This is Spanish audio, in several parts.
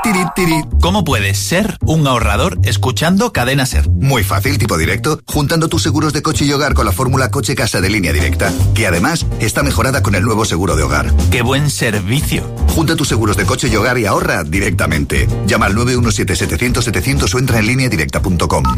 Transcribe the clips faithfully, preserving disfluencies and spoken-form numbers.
tiri, tiri. ¿Cómo puedes ser un ahorrador escuchando Cadena Ser? Muy fácil, tipo directo, juntando tus seguros de coche y hogar con la fórmula Coche Casa de Línea Directa, que además está mejorada con el nuevo seguro de hogar. ¡Qué buen servicio! Junta tus seguros de coche y hogar y ahorra directamente. Llama al nueve uno siete setecientos setecientos o entra en línea directa punto com.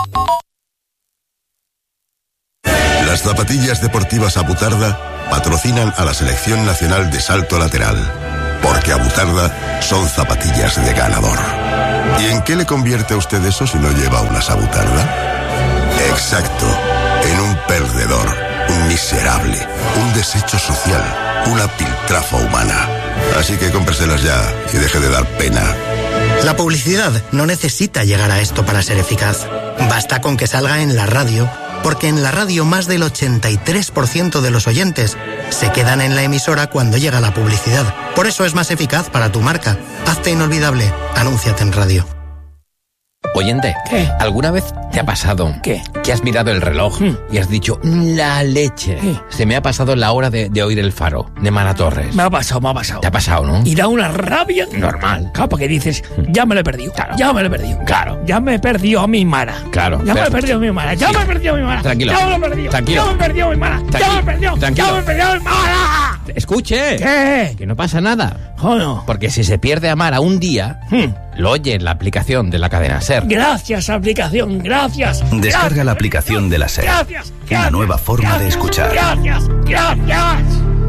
Las zapatillas deportivas Abutarda patrocinan a la Selección Nacional de Salto Lateral, porque Abutarda son zapatillas de ganador. ¿Y en qué le convierte a usted eso si no lleva unas Abutarda? Exacto, en un perdedor, un miserable, un desecho social, una piltrafa humana. Así que cómpreselas ya y deje de dar pena. La publicidad no necesita llegar a esto para ser eficaz. Basta con que salga en la radio, porque en la radio más del ochenta y tres por ciento de los oyentes se quedan en la emisora cuando llega la publicidad. Por eso es más eficaz para tu marca. Hazte inolvidable. Anúnciate en radio. Oyente, ¿qué? ¿Alguna vez te ha pasado ¿Qué? que has mirado el reloj ¿Mm? y has dicho, la leche? ¿Qué? Se me ha pasado la hora de, de oír el faro, de Mara Torres. Me ha pasado, me ha pasado. ¿Te ha pasado, no? Y da una rabia. Normal. Claro, porque dices, ya me lo he perdido. Claro. Ya me lo he perdido. Claro. Ya me he perdido a mi Mara. Claro. Ya pero... me he perdido a mi Mara. Ya Sí. me he perdido a mi Mara. Tranquilo. Ya me lo he perdido. Tranquilo. Ya me he perdido a mi Mara. Tranquilo. Ya me he perdido. Tranquilo. Ya me he perdido a mi Mara. Escuche. ¿Qué? Que no pasa nada. ¿O no? Porque si se pierde a Mara un día, Hmm. lo oye en la aplicación de la cadena SER. Gracias, aplicación. Gracias. Descarga Gracias. la aplicación de la SER. Gracias. Una Gracias. nueva forma Gracias. de escuchar. Gracias. Gracias.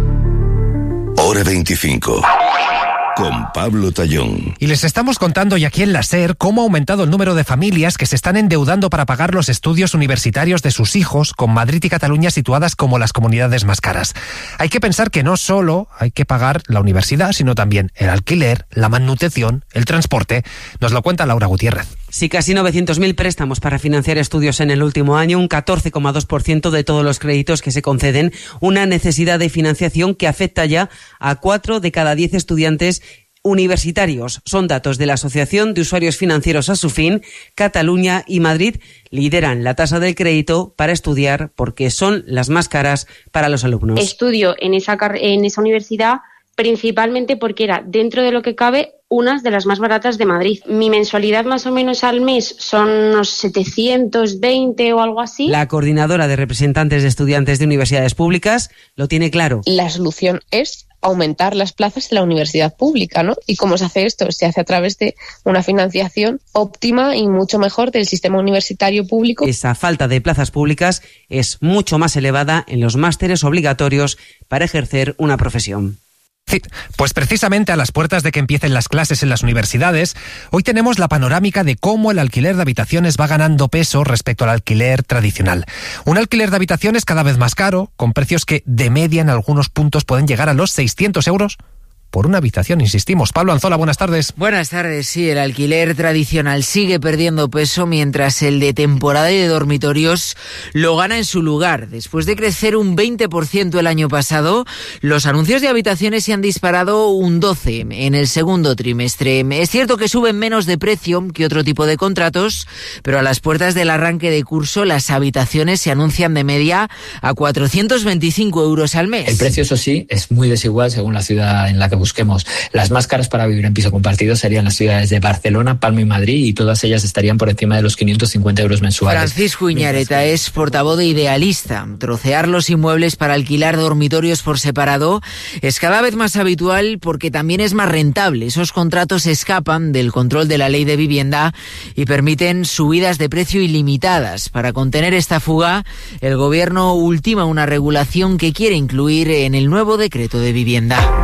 Hora veinticinco. Con Pablo Tallón. Y les estamos contando y aquí en la SER cómo ha aumentado el número de familias que se están endeudando para pagar los estudios universitarios de sus hijos, con Madrid y Cataluña situadas como las comunidades más caras. Hay que pensar que no solo hay que pagar la universidad, sino también el alquiler, la manutención, el transporte. Nos lo cuenta Laura Gutiérrez. Sí, casi novecientos mil préstamos para financiar estudios en el último año, un catorce coma dos por ciento de todos los créditos que se conceden, una necesidad de financiación que afecta ya a cuatro de cada diez estudiantes universitarios. Son datos de la Asociación de Usuarios Financieros Asufin. Cataluña y Madrid lideran la tasa del crédito para estudiar porque son las más caras para los alumnos. Estudio en esa, en esa universidad principalmente porque era, dentro de lo que cabe, una de las más baratas de Madrid. Mi mensualidad más o menos al mes son unos setecientos veinte o algo así. La coordinadora de representantes de estudiantes de universidades públicas lo tiene claro. La solución es aumentar las plazas de la universidad pública, ¿no? ¿Y cómo se hace esto? Se hace a través de una financiación óptima y mucho mejor del sistema universitario público. Esa falta de plazas públicas es mucho más elevada en los másteres obligatorios para ejercer una profesión. Sí, pues precisamente a las puertas de que empiecen las clases en las universidades, hoy tenemos la panorámica de cómo el alquiler de habitaciones va ganando peso respecto al alquiler tradicional. Un alquiler de habitaciones cada vez más caro, con precios que de media en algunos puntos pueden llegar a los seiscientos euros por una habitación, insistimos. Pablo Anzola, buenas tardes. Buenas tardes, sí, el alquiler tradicional sigue perdiendo peso mientras el de temporada y de dormitorios lo gana en su lugar. Después de crecer un veinte por ciento el año pasado, los anuncios de habitaciones se han disparado un doce por ciento en el segundo trimestre. Es cierto que suben menos de precio que otro tipo de contratos, pero a las puertas del arranque de curso las habitaciones se anuncian de media a cuatrocientos veinticinco euros al mes. El precio, eso sí, es muy desigual según la ciudad en la que busquemos. Las más caras para vivir en piso compartido serían las ciudades de Barcelona, Palma y Madrid, y todas ellas estarían por encima de los quinientos cincuenta euros mensuales. Francisco Iñareta es portavoz de Idealista. Trocear los inmuebles para alquilar dormitorios por separado es cada vez más habitual porque también es más rentable. Esos contratos escapan del control de la ley de vivienda y permiten subidas de precio ilimitadas. Para contener esta fuga, el gobierno ultima una regulación que quiere incluir en el nuevo decreto de vivienda.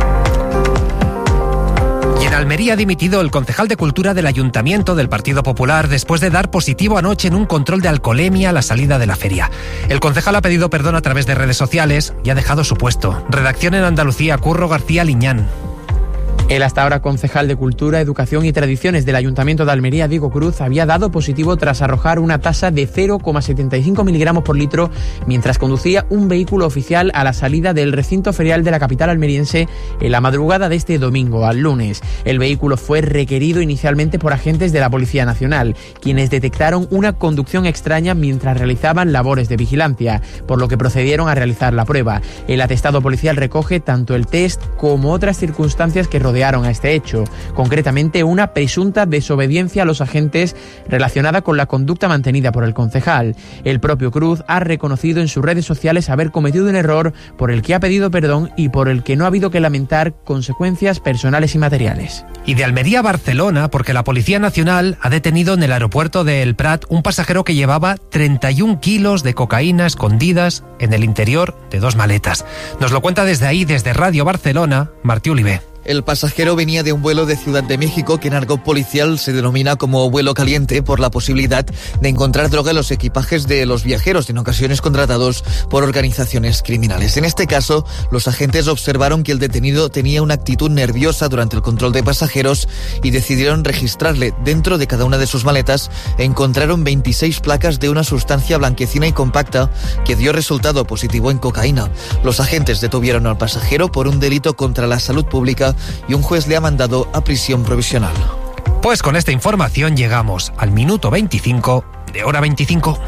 En Almería ha dimitido el concejal de Cultura del Ayuntamiento del Partido Popular después de dar positivo anoche en un control de alcoholemia a la salida de la feria. El concejal ha pedido perdón a través de redes sociales y ha dejado su puesto. Redacción en Andalucía, Curro García Liñán. El hasta ahora concejal de Cultura, Educación y Tradiciones del Ayuntamiento de Almería, Diego Cruz, había dado positivo tras arrojar una tasa de cero coma setenta y cinco miligramos por litro mientras conducía un vehículo oficial a la salida del recinto ferial de la capital almeriense en la madrugada de este domingo al lunes. El vehículo fue requerido inicialmente por agentes de la Policía Nacional, quienes detectaron una conducción extraña mientras realizaban labores de vigilancia, por lo que procedieron a realizar la prueba. El atestado policial recoge tanto el test como otras circunstancias que rodean rodearon a este hecho, concretamente una presunta desobediencia a los agentes relacionada con la conducta mantenida por el concejal. El propio Cruz ha reconocido en sus redes sociales haber cometido un error por el que ha pedido perdón y por el que no ha habido que lamentar consecuencias personales y materiales. Y de Almería a Barcelona, porque la Policía Nacional ha detenido en el aeropuerto de El Prat un pasajero que llevaba treinta y un kilos de cocaína escondidas en el interior de dos maletas. Nos lo cuenta desde ahí, desde Radio Barcelona, Martí Olivé. El pasajero venía de un vuelo de Ciudad de México que en argot policial se denomina como vuelo caliente por la posibilidad de encontrar droga en los equipajes de los viajeros, en ocasiones contratados por organizaciones criminales. En este caso, los agentes observaron que el detenido tenía una actitud nerviosa durante el control de pasajeros y decidieron registrarle. Dentro de cada una de sus maletas encontraron veintiséis placas de una sustancia blanquecina y compacta que dio resultado positivo en cocaína. Los agentes detuvieron al pasajero por un delito contra la salud pública y un juez le ha mandado a prisión provisional. Pues con esta información llegamos al minuto veinticinco de Hora veinticinco.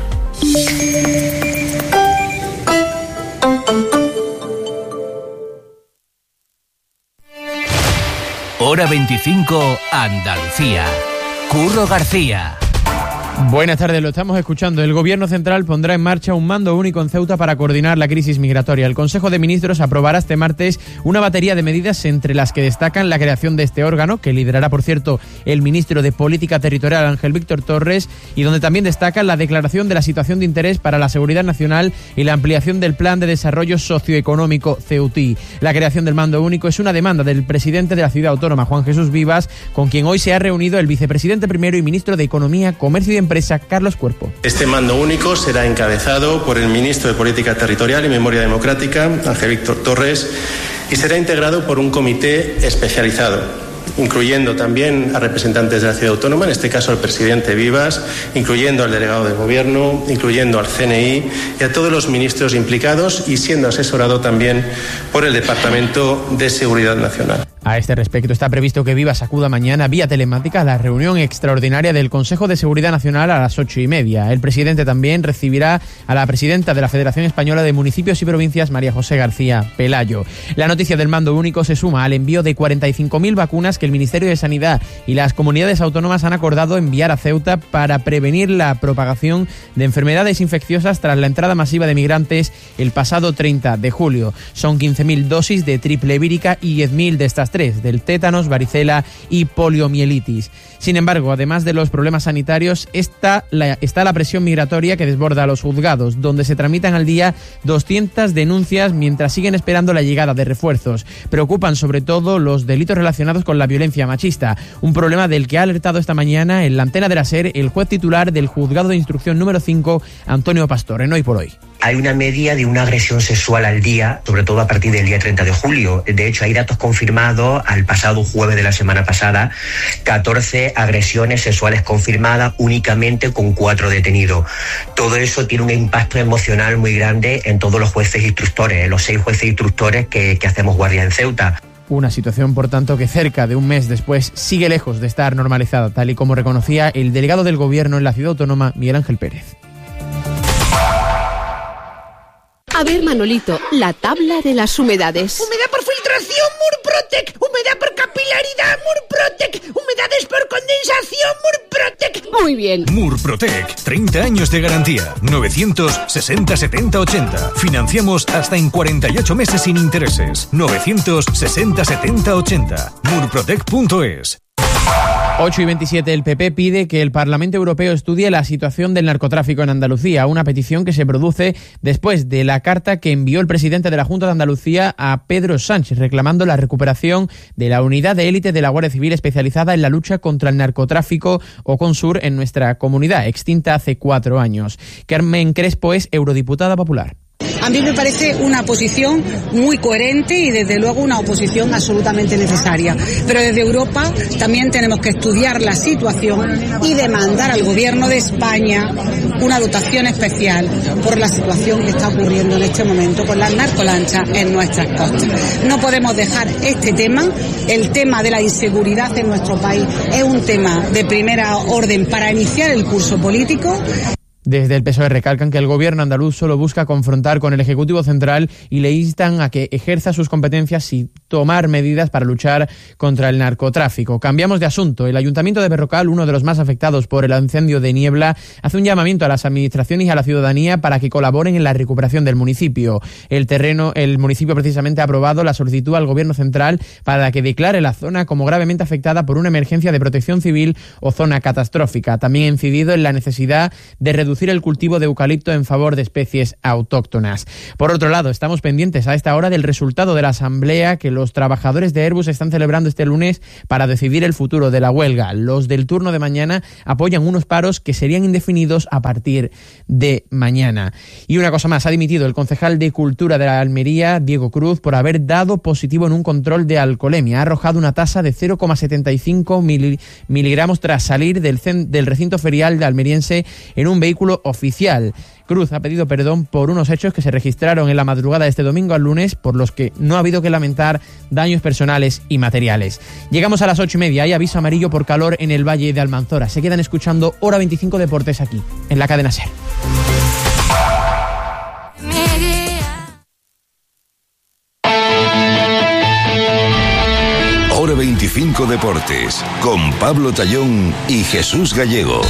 Hora veinticinco, Andalucía. Curro García. Buenas tardes, lo estamos escuchando. El Gobierno Central pondrá en marcha un mando único en Ceuta para coordinar la crisis migratoria. El Consejo de Ministros aprobará este martes una batería de medidas entre las que destacan la creación de este órgano, que liderará, por cierto, el ministro de Política Territorial, Ángel Víctor Torres, y donde también destaca la declaración de la situación de interés para la seguridad nacional y la ampliación del Plan de Desarrollo Socioeconómico Ceutí. La creación del mando único es una demanda del presidente de la ciudad autónoma, Juan Jesús Vivas, con quien hoy se ha reunido el vicepresidente primero y ministro de Economía, Comercio y Empresa, Carlos Cuerpo. Este mando único será encabezado por el ministro de Política Territorial y Memoria Democrática, Ángel Víctor Torres, y será integrado por un comité especializado, incluyendo también a representantes de la ciudad autónoma, en este caso al presidente Vivas, incluyendo al delegado de gobierno, incluyendo al C N I y a todos los ministros implicados, y siendo asesorado también por el Departamento de Seguridad Nacional. A este respecto, está previsto que Vivas acuda mañana vía telemática a la reunión extraordinaria del Consejo de Seguridad Nacional a las ocho y media. El presidente también recibirá a la presidenta de la Federación Española de Municipios y Provincias, María José García Pelayo. La noticia del mando único se suma al envío de cuarenta y cinco mil vacunas que el Ministerio de Sanidad y las comunidades autónomas han acordado enviar a Ceuta para prevenir la propagación de enfermedades infecciosas tras la entrada masiva de migrantes el pasado treinta de julio. Son quince mil dosis de triple vírica y diez mil de estas tres, del tétanos, varicela y poliomielitis. Sin embargo, además de los problemas sanitarios, está la, está la presión migratoria que desborda a los juzgados, donde se tramitan al día doscientas denuncias mientras siguen esperando la llegada de refuerzos. Preocupan sobre todo los delitos relacionados con la violencia machista, un problema del que ha alertado esta mañana en la antena de la SER el juez titular del Juzgado de Instrucción número cinco, Antonio Pastor, en Hoy por Hoy. Hay una media de una agresión sexual al día, sobre todo a partir del día treinta de julio. De hecho, hay datos confirmados al pasado jueves de la semana pasada, catorce agresiones sexuales confirmadas únicamente con cuatro detenidos. Todo eso tiene un impacto emocional muy grande en todos los jueces instructores, en los seis jueces instructores que, que hacemos guardia en Ceuta. Una situación, por tanto, que cerca de un mes después sigue lejos de estar normalizada, tal y como reconocía el delegado del Gobierno en la ciudad autónoma, Miguel Ángel Pérez. A ver, Manolito, la tabla de las humedades. Humedad por filtración, Murprotec. Humedad por capilaridad, Murprotec. Humedades por condensación, Murprotec. Muy bien. Murprotec, treinta años de garantía. novecientos sesenta setenta ochenta. Financiamos hasta en cuarenta y ocho meses sin intereses. novecientos sesenta setenta ochenta. murprotec punto es. ocho y veintisiete, el P P pide que el Parlamento Europeo estudie la situación del narcotráfico en Andalucía, una petición que se produce después de la carta que envió el presidente de la Junta de Andalucía a Pedro Sánchez, reclamando la recuperación de la unidad de élite de la Guardia Civil especializada en la lucha contra el narcotráfico o CONSUR en nuestra comunidad, extinta hace cuatro años. Carmen Crespo es eurodiputada popular. A mí me parece una posición muy coherente y desde luego una oposición absolutamente necesaria. Pero desde Europa también tenemos que estudiar la situación y demandar al Gobierno de España una dotación especial por la situación que está ocurriendo en este momento con las narcolanchas en nuestras costas. No podemos dejar este tema, el tema de la inseguridad en nuestro país es un tema de primera orden para iniciar el curso político. Desde el P S O E recalcan que el gobierno andaluz solo busca confrontar con el Ejecutivo Central y le instan a que ejerza sus competencias si tomar medidas para luchar contra el narcotráfico. Cambiamos de asunto. El Ayuntamiento de Berrocal, uno de los más afectados por el incendio de Niebla, hace un llamamiento a las administraciones y a la ciudadanía para que colaboren en la recuperación del municipio. El terreno, el municipio precisamente ha aprobado la solicitud al Gobierno Central para que declare la zona como gravemente afectada por una emergencia de protección civil o zona catastrófica. También ha incidido en la necesidad de reducir el cultivo de eucalipto en favor de especies autóctonas. Por otro lado, estamos pendientes a esta hora del resultado de la asamblea que los trabajadores de Airbus están celebrando este lunes para decidir el futuro de la huelga. Los del turno de mañana apoyan unos paros que serían indefinidos a partir de mañana. Y una cosa más, ha dimitido el concejal de Cultura de la Almería, Diego Cruz, por haber dado positivo en un control de alcoholemia. Ha arrojado una tasa de cero coma setenta y cinco miligramos tras salir del, del recinto ferial de almeriense en un vehículo oficial. Cruz ha pedido perdón por unos hechos que se registraron en la madrugada de este domingo al lunes, por los que no ha habido que lamentar daños personales y materiales. Llegamos a las ocho y media, hay aviso amarillo por calor en el Valle de Almanzora. Se quedan escuchando Hora veinticinco Deportes aquí, en la cadena SER. Hora veinticinco Deportes, con Pablo Tallón y Jesús Gallego.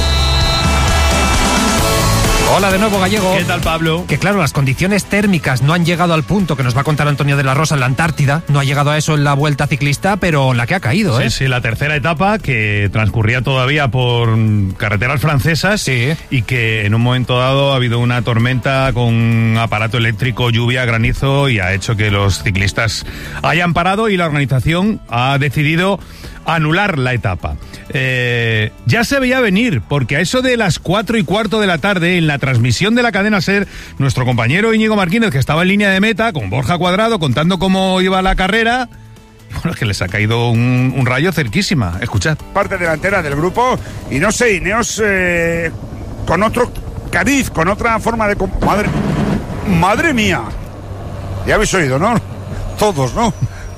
Hola de nuevo, Gallego. ¿Qué tal, Pablo? Que claro, las condiciones térmicas no han llegado al punto que nos va a contar Antonio de la Rosa en la Antártida. No ha llegado a eso en la Vuelta Ciclista, pero la que ha caído, ¿eh? Sí, sí, la tercera etapa que transcurría todavía por carreteras francesas, sí, y que en un momento dado ha habido una tormenta con aparato eléctrico, lluvia, granizo, y ha hecho que los ciclistas hayan parado y la organización ha decidido anular la etapa. Eh, ya se veía venir, porque a eso de las cuatro y cuarto de la tarde, en la transmisión de la cadena SER, nuestro compañero Íñigo Martínez, que estaba en línea de meta con Borja Cuadrado contando cómo iba la carrera, bueno, es que les ha caído un, un rayo cerquísima. Escuchad. Parte delantera del grupo, y no sé, Ineos eh, con otro cariz, con otra forma de... Madre, madre mía, ya habéis oído, ¿no? Todos, ¿no?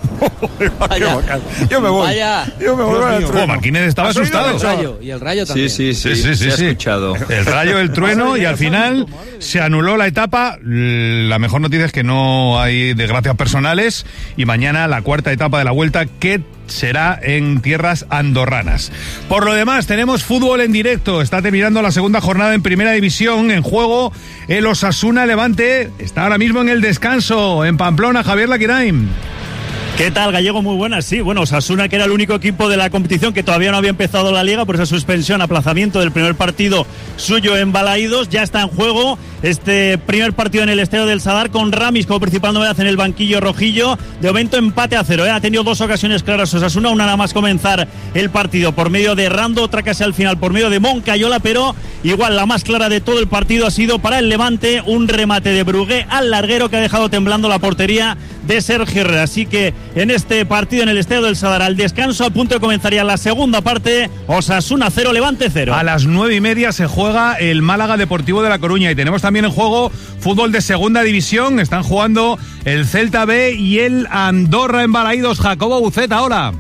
Vaya. Yo me voy. Vaya. Yo me voy. Oh, Martínez estaba asustado. El rayo, y el rayo también. Sí, sí, sí, sí, sí, sí, sí. Escuchado. El rayo, el trueno, y al final se anuló la etapa. La mejor noticia es que no hay desgracias personales, y mañana la cuarta etapa de la Vuelta, que será en tierras andorranas. Por lo demás, tenemos fútbol en directo. Está terminando la segunda jornada en Primera División. En juego el Osasuna Levante. Está ahora mismo en el descanso en Pamplona. Javier Laquirain. ¿Qué tal, Gallego? Muy buenas. Sí, bueno, Osasuna, que era el único equipo de la competición que todavía no había empezado la liga por esa suspensión, aplazamiento del primer partido suyo en Balaídos, ya está en juego este primer partido en el Estadio del Sadar, con Ramis como principal novedad en el banquillo rojillo. De momento empate a cero, ¿eh? Ha tenido dos ocasiones claras Osasuna, una nada más comenzar el partido por medio de Rando, otra casi al final por medio de Moncayola, pero igual la más clara de todo el partido ha sido para el Levante, un remate de Brugué al larguero que ha dejado temblando la portería de Sergio Herrera. Así que en este partido en el Estadio del Sadar, al descanso, a punto de comenzaría la segunda parte. Osasuna cero, Levante cero. A las nueve y media se juega el Málaga Deportivo de La Coruña, y tenemos también en juego fútbol de segunda división. Están jugando el Celta B y el Andorra en Balaídos. Jacobo Buceta, hola.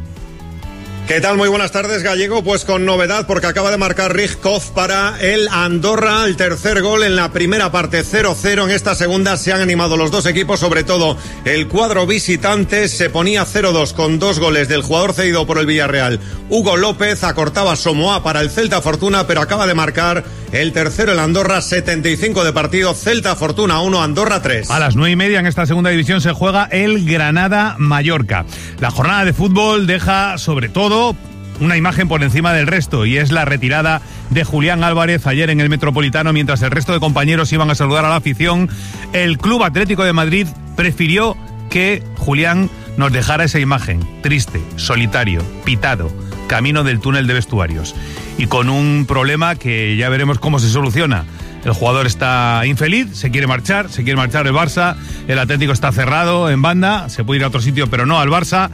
¿Qué tal? Muy buenas tardes, Gallego. Pues con novedad, porque acaba de marcar Rijkov para el Andorra, el tercer gol en la primera parte, cero cero. En esta segunda se han animado los dos equipos, sobre todo el cuadro visitante. Se ponía cero dos con dos goles del jugador cedido por el Villarreal, Hugo López. Acortaba Somoa para el Celta Fortuna, pero acaba de marcar el tercero el Andorra. Setenta y cinco de partido, Celta Fortuna uno, Andorra tres. A las nueve y media en esta segunda división se juega el Granada Mallorca. La jornada de fútbol deja sobre todo una imagen por encima del resto, y es la retirada de Julián Álvarez ayer en el Metropolitano. Mientras el resto de compañeros iban a saludar a la afición, el Club Atlético de Madrid prefirió que Julián nos dejara esa imagen, triste, solitario, pitado, camino del túnel de vestuarios, y con un problema que ya veremos cómo se soluciona. El jugador está infeliz, se quiere marchar, se quiere marchar el Barça, el Atlético está cerrado en banda, se puede ir a otro sitio pero no al Barça.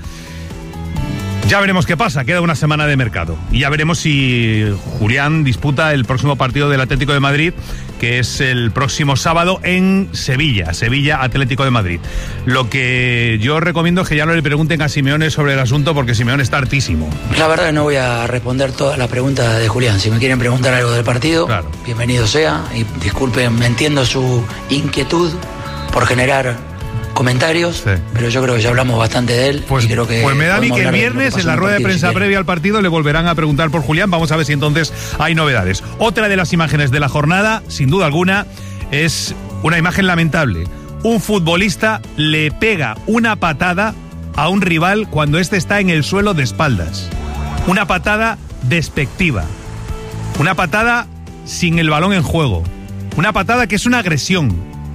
Ya veremos qué pasa, queda una semana de mercado, y ya veremos si Julián disputa el próximo partido del Atlético de Madrid, que es el próximo sábado en Sevilla, Sevilla Atlético de Madrid. Lo que yo recomiendo es que ya no le pregunten a Simeone sobre el asunto, porque Simeone está hartísimo. La verdad no voy a responder todas las preguntas de Julián. Si me quieren preguntar algo del partido, claro, bienvenido sea, y disculpen, me entiendo su inquietud por generar comentarios, Sí. pero yo creo que ya hablamos bastante de él. Pues, y creo que pues me da a mí podemos que el hablar de lo viernes pasó en la el rueda de partido, prensa si quiere. previa al partido le volverán a preguntar por Julián. Vamos a ver si entonces hay novedades. Otra de las imágenes de la jornada, sin duda alguna, es una imagen lamentable. Un futbolista le pega una patada a un rival cuando éste está en el suelo de espaldas. Una patada despectiva. Una patada sin el balón en juego. Una patada que es una agresión.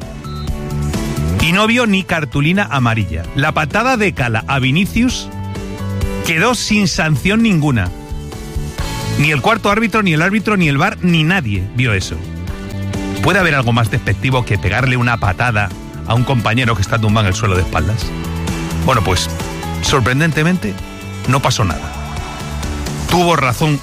Y no vio ni cartulina amarilla. La patada de Cala a Vinicius quedó sin sanción ninguna. Ni el cuarto árbitro, ni el árbitro, ni el V A R, ni nadie vio eso. ¿Puede haber algo más despectivo que pegarle una patada a un compañero que está tumbado en el suelo de espaldas? Bueno, pues, sorprendentemente, no pasó nada. Tuvo razón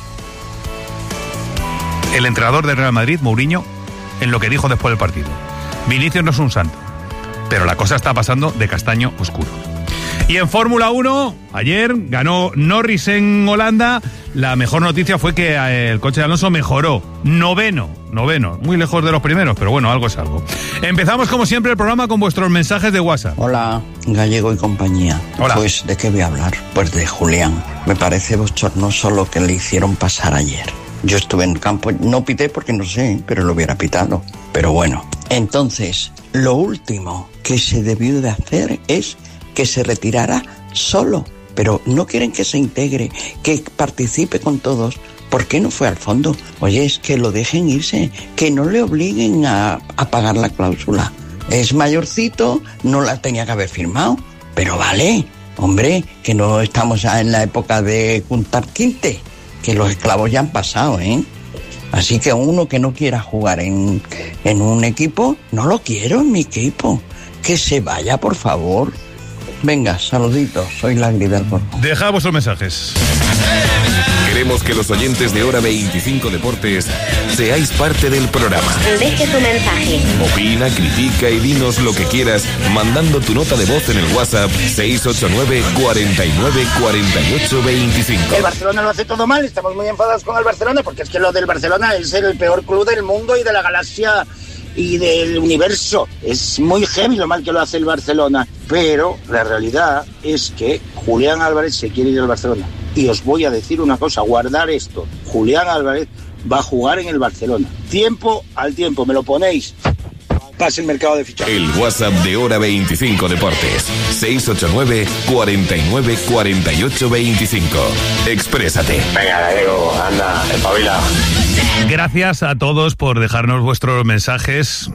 el entrenador del Real Madrid, Mourinho, en lo que dijo después del partido. Vinicius no es un santo, pero la cosa está pasando de castaño oscuro. Y en Fórmula uno, ayer ganó Norris en Holanda. La mejor noticia fue que el coche de Alonso mejoró. Noveno, noveno. Muy lejos de los primeros, pero bueno, algo es algo. Empezamos como siempre el programa con vuestros mensajes de WhatsApp. Hola, Gallego y compañía. Hola. Pues, ¿de qué voy a hablar? Pues de Julián. Me parece bochornoso lo que le hicieron pasar ayer. Yo estuve en el campo, no pité porque no sé, pero lo hubiera pitado. Pero bueno, entonces, lo último que se debió de hacer es que se retirara solo. Pero no quieren que se integre, que participe con todos. ¿Por qué no fue al fondo? Oye, es que lo dejen irse, que no le obliguen a, a pagar la cláusula. Es mayorcito, no la tenía que haber firmado. Pero vale, hombre, que no estamos ya en la época de Kuntar Quinte, que los esclavos ya han pasado, ¿eh? Así que uno que no quiera jugar en, en un equipo, no lo quiero en mi equipo. Que se vaya, por favor. Venga, saluditos, soy Lagri del Corpo. Deja vuestros mensajes. Queremos que los oyentes de Hora veinticinco Deportes seáis parte del programa. Deje tu mensaje. Opina, critica y dinos lo que quieras mandando tu nota de voz en el WhatsApp seis ocho nueve, cuarenta y nueve, cuarenta y ocho, veinticinco. El Barcelona lo hace todo mal, estamos muy enfadados con el Barcelona porque es que lo del Barcelona es el peor club del mundo y de la galaxia y del universo. Es muy heavy lo mal que lo hace el Barcelona, pero la realidad es que Julián Álvarez se quiere ir al Barcelona. Y os voy a decir una cosa, guardar esto. Julián Álvarez va a jugar en el Barcelona. Tiempo al tiempo, me lo ponéis. Pase el mercado de fichajes. El WhatsApp de Hora veinticinco Deportes, seis ocho nueve, cuarenta y nueve, cuarenta y ocho, veinticinco. Exprésate. Venga, Gallego, anda, espabila. Gracias a todos por dejarnos vuestros mensajes.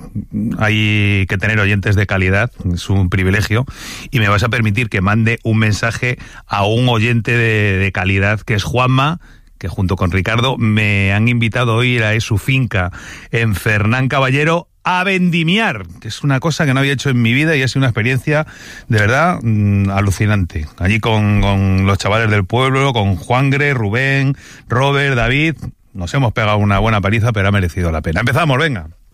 Hay que tener oyentes de calidad, es un privilegio. Y me vas a permitir que mande un mensaje a un oyente de, de calidad, que es Juanma, que junto con Ricardo me han invitado hoy a su finca en Fernán Caballero a vendimiar, que es una cosa que no había hecho en mi vida y ha sido una experiencia de verdad mmm, alucinante. Allí con, con los chavales del pueblo, con Juangre, Rubén, Robert, David, nos hemos pegado una buena paliza, pero ha merecido la pena. Empezamos, venga.